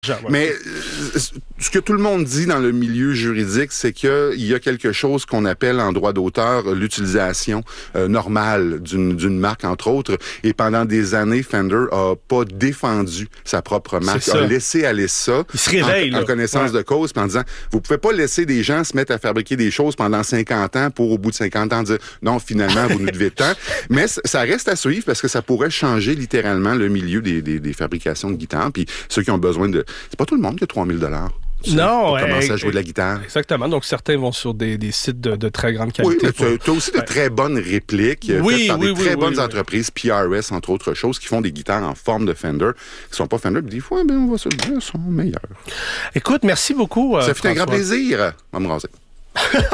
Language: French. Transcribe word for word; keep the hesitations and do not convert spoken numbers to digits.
Mais euh, ce que tout le monde dit dans le milieu juridique, c'est qu'il y a quelque chose qu'on appelle en droit d'auteur l'utilisation euh, normale d'une, d'une marque, entre autres. Et pendant des années, Fender a pas défendu sa propre marque, a laissé aller ça. Il se réveille, en, en connaissance ouais. de cause, puis en disant, vous pouvez pas laisser des gens se mettre à fabriquer des choses pendant cinquante ans pour, au bout de cinquante ans, dire, non, finalement, vous nous devez tant. Mais ça reste à suivre parce que ça pourrait changer littéralement le milieu des, des, des fabrications de guitares. Puis ceux qui ont besoin de... C'est pas tout le monde qui a trois mille dollars. Non, pour commencer euh, à jouer de la guitare. Exactement. Donc, certains vont sur des, des sites de, de très grande qualité. Oui, mais tu as aussi de ouais. très bonnes répliques oui, faites par oui, des oui, très oui, bonnes oui, entreprises, oui. P R S, entre autres choses, qui font des guitares en forme de Fender, qui sont pas Fender, puis des fois, ben, on va se le dire, sont meilleurs. Écoute, merci beaucoup. Euh, Ça fait François. un grand plaisir. On va me raser.